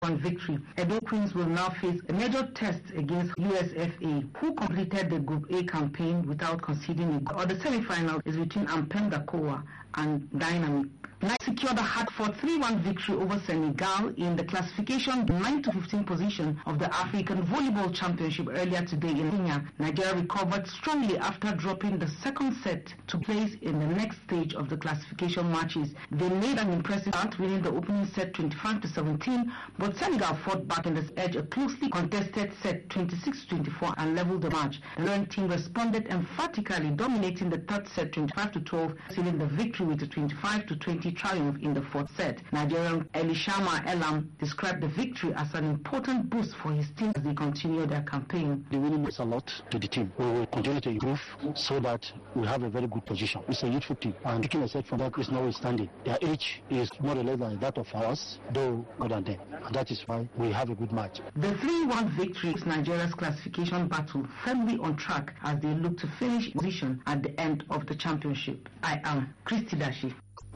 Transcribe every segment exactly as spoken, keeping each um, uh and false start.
one victory. Edo Queens will now face a major test against U S F A, who completed the Group A campaign without conceding a goal. The semi-final is between Ampenda Kowa and Dynamic. Nigeria secured a hard-fought three one victory over Senegal in the classification nine to fifteen position of the African Volleyball Championship earlier today in Kenya. Nigeria recovered strongly after dropping the second set to place in the next stage of the classification matches. They made an impressive start, winning the opening set twenty-five to seventeen, but Senegal fought back in this edge a closely contested set twenty-six to twenty-four and leveled the match. The Lion team responded emphatically, dominating the third set twenty-five to twelve, sealing the victory with a twenty-five to twenty triumph in the fourth set. Nigerian Elishama Elam described the victory as an important boost for his team as they continue their campaign. The winning means a lot to the team. We will continue to improve so that we have a very good position. It's a youthful team, and taking a set from that is notwithstanding. Their age is more or less than that of ours, though more than them. And that is why we have a good match. The three one victory is Nigeria's classification battle firmly on track as they look to finish position at the end of the championship. I am Christy Dashi.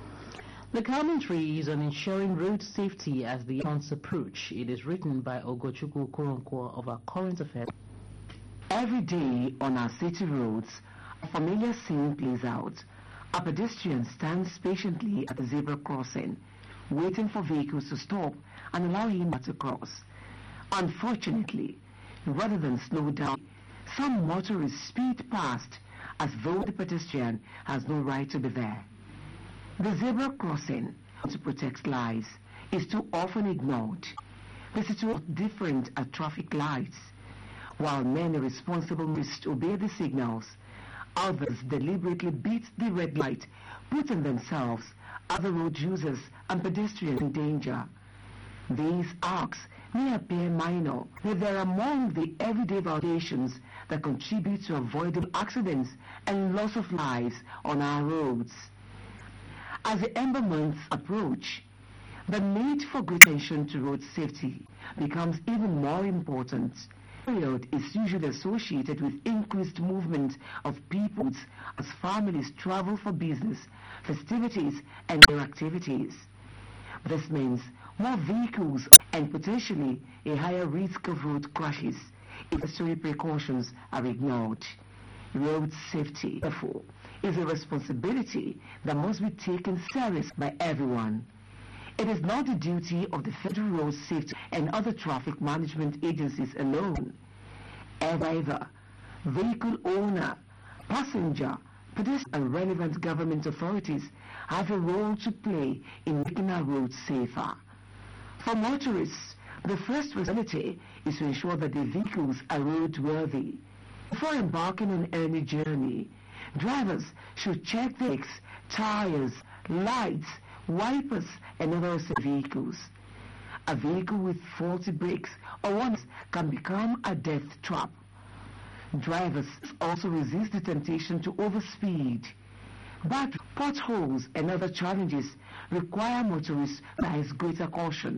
The commentary is on ensuring road safety as the months approach. It is written by Ogochukwu Koronkwo of our Current Affairs. Every day on our city roads, a familiar scene plays out. A pedestrian stands patiently at the zebra crossing, waiting for vehicles to stop and allow him to cross. Unfortunately, rather than slow down, some motorists speed past as though the pedestrian has no right to be there. The zebra crossing, to protect lives, is too often ignored. The situation is different at traffic lights. While many responsible must obey the signals, others deliberately beat the red light, putting themselves, other road users and pedestrians in danger. These acts may appear minor, but they are among the everyday violations that contribute to avoiding accidents and loss of lives on our roads. As the Ember months approach, the need for great attention to road safety becomes even more important. The period is usually associated with increased movement of people as families travel for business, festivities, and their activities. This means more vehicles and potentially a higher risk of road crashes if necessary precautions are ignored. Road safety, therefore, is a responsibility that must be taken seriously by everyone. It is not the duty of the Federal Road Safety and other traffic management agencies alone. However, vehicle owner, passenger, pedestrian, and relevant government authorities have a role to play in making our roads safer. For motorists, the first responsibility is to ensure that their vehicles are roadworthy. Before embarking on any journey, drivers should check the brakes, tires, lights, wipers, and other vehicles. A vehicle with faulty brakes or one can become a death trap. Drivers also resist the temptation to overspeed. But potholes and other challenges require motorists to exercise greater caution.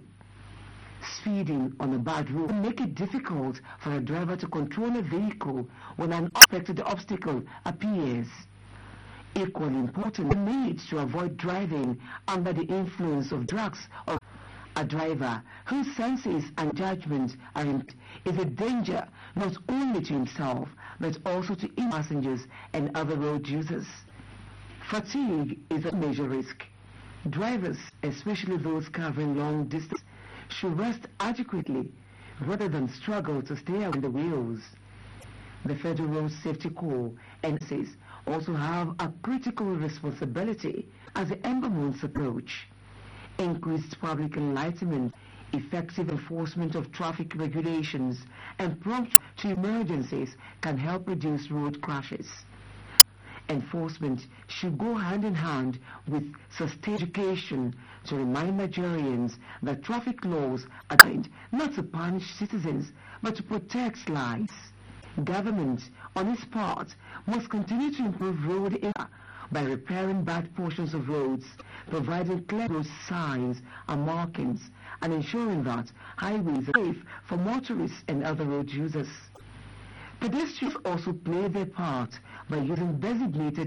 Speeding on a bad road can make it difficult for a driver to control a vehicle when an unexpected obstacle appears. Equally important, the need to avoid driving under the influence of drugs or a driver whose senses and judgment are impaired is a danger not only to himself but also to passengers and other road users. Fatigue is a major risk. Drivers, especially those covering long distance, should rest adequately rather than struggle to stay on the wheels. The Federal Road Safety Corps and S S also have a critical responsibility as the Ember months approach. Increased public enlightenment, effective enforcement of traffic regulations, and prompt to emergencies can help reduce road crashes. Enforcement should go hand in hand with sustained education to remind Nigerians that traffic laws are designed not to punish citizens but to protect lives. Government, on its part, must continue to improve road infrastructure by repairing bad portions of roads, providing clear road signs and markings, and ensuring that highways are safe for motorists and other road users. Pedestrians also play their part by using designated